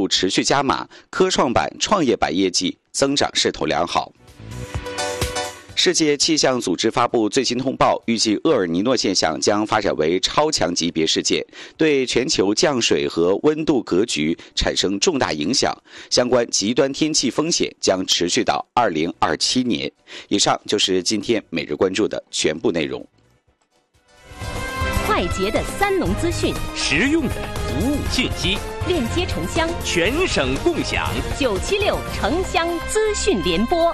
度持续加码，科创板、创业板业绩增长势头良好。世界气象组织发布最新通报，预计厄尔尼诺现象将发展为超强级别事件，对全球降水和温度格局产生重大影响，相关极端天气风险将持续到2027年。以上就是今天每日关注的全部内容。 快捷的三农资讯， 实用的服务信息， 链接城乡， 全省共享。 976城乡资讯联播。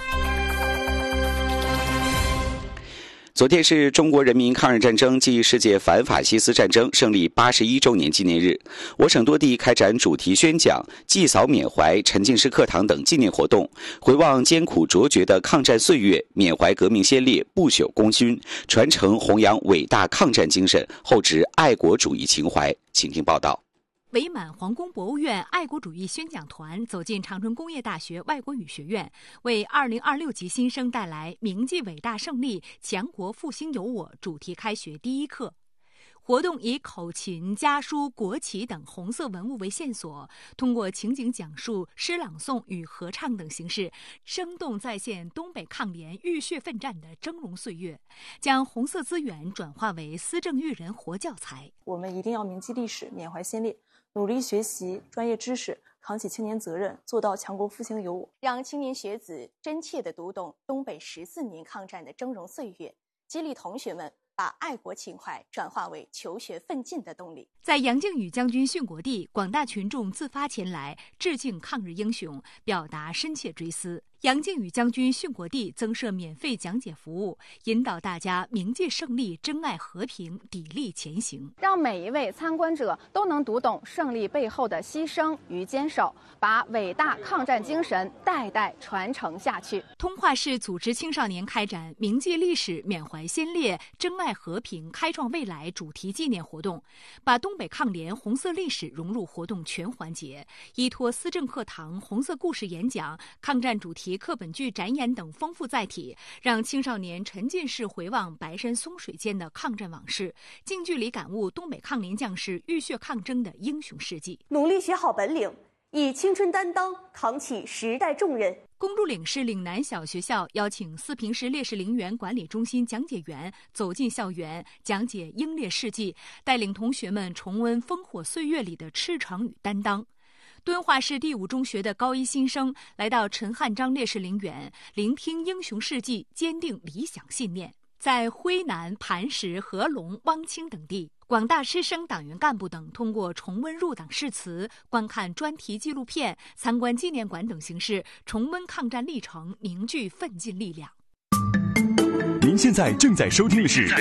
昨天是中国人民抗日战争暨世界反法西斯战争胜利81周年纪念日，我省多地开展主题宣讲、祭扫缅怀、沉浸式课堂等纪念活动，回望艰苦卓绝的抗战岁月，缅怀革命先烈、不朽功勋，传承弘扬伟大抗战精神，厚植爱国主义情怀。请听报道。 伪满皇宫博物院爱国主义宣讲团走进长春工业大学外国语学院，为2026级新生带来铭记伟大胜利、强国复兴有我主题开学第一课。活动以口琴、家书、国旗等红色文物为线索，通过情景讲述、诗朗诵与合唱等形式，生动再现东北抗联浴血奋战的峥嵘岁月，将红色资源转化为思政育人活教材。 我们一定要铭记历史，缅怀先烈，努力学习专业知识，扛起青年责任，做到强国复兴有我， 让青年学子真切地读懂东北14年抗战的峥嵘岁月，激励同学们把爱国情怀转化为求学奋进的动力。 在杨靖宇将军殉国地，广大群众自发前来致敬抗日英雄，表达深切追思。杨靖宇将军殉国地增设免费讲解服务，引导大家铭记胜利，珍爱和平，砥砺前行， 让每一位参观者都能读懂胜利背后的牺牲与坚守，把伟大抗战精神代代传承下去。 通化市组织青少年开展铭记历史、缅怀先烈、珍爱和平、开创未来主题纪念活动，把东北抗联红色历史融入活动全环节，依托思政课堂、红色故事演讲、抗战主题课本剧展演等丰富载体，让青少年沉浸式回望白山松水间的抗战往事，近距离感悟东北抗联将士浴血抗争的英雄事迹， 努力学好本领，以青春担当扛起时代重任。 公主岭市岭南小学校邀请四平市烈士陵园管理中心讲解员走进校园，讲解英烈事迹，带领同学们重温烽火岁月里的赤诚与担当。敦化市第5中学的高一新生来到陈汉章烈士陵园，聆听英雄事迹，坚定理想信念。在徽南、磐石、合龙、汪清等地，广大师生、党员干部等通过重温入党誓词、观看专题纪录片、参观纪念馆等形式，重温抗战历程，凝聚奋进力量。 您现在正在收听的是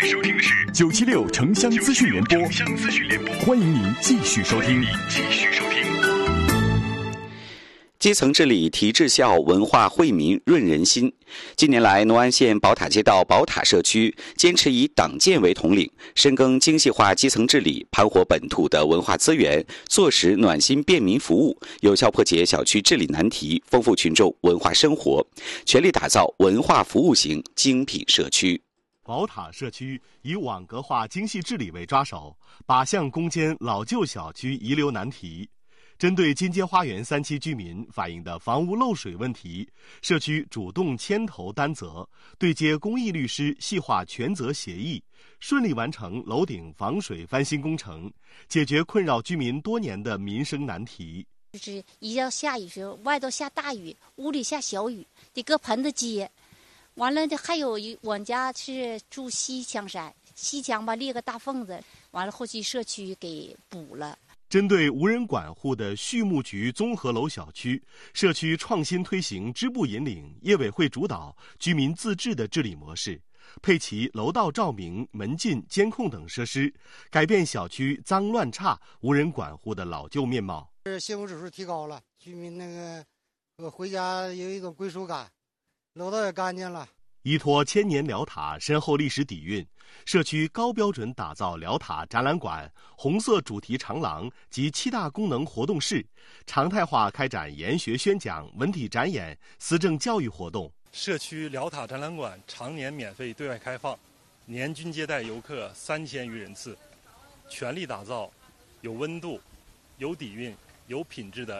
976城乡资讯联播，欢迎您继续收听。 基层治理提治效，文化惠民润人心。近年来，农安县宝塔街道宝塔社区坚持以党建为统领，深耕精细化基层治理，盘活本土的文化资源，坐实暖心便民服务，有效破解小区治理难题，丰富群众文化生活，全力打造文化服务型精品社区。 宝塔社区以网格化精细治理为抓手，8项攻坚老旧小区遗留难题。针对金街花园3期居民反映的房屋漏水问题，社区主动牵头担责，对接公益律师细化权责协议，顺利完成楼顶防水翻新工程，解决困扰居民多年的民生难题。 就是一要下雨时候，外头下大雨，屋里下小雨，得搁盆子接。完了，还有我们家是住西墙山，西墙吧裂个大缝子，完了后期社区给补了。 针对无人管护的畜牧局综合楼小区，社区创新推行支部引领、业委会主导、居民自治的治理模式，配齐楼道照明、门禁、监控等设施，改变小区脏乱差、无人管护的老旧面貌。 幸福指数提高了，居民回家有一种归属感，楼道也干净了。 依托千年辽塔深厚历史底蕴，社区高标准打造辽塔展览馆、红色主题长廊及7大功能活动室，常态化开展研学宣讲、文体展演、思政教育活动。 社区辽塔展览馆常年免费对外开放，年均接待游客3000余人次，全力打造有温度、有底蕴、有品质的